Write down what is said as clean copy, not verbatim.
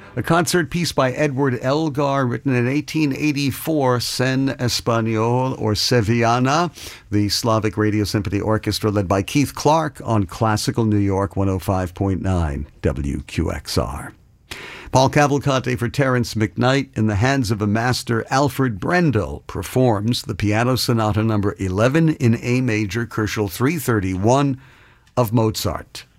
A concert piece by Edward Elgar, written in 1884, Sen Español or Sevillana, the Slavic Radio Symphony Orchestra led by Keith Clark on Classical New York 105.9 WQXR. Paul Cavalcante for Terence McKnight, in the hands of a master. Alfred Brendel performs the Piano Sonata number 11 in A major, Kochel 331 of Mozart.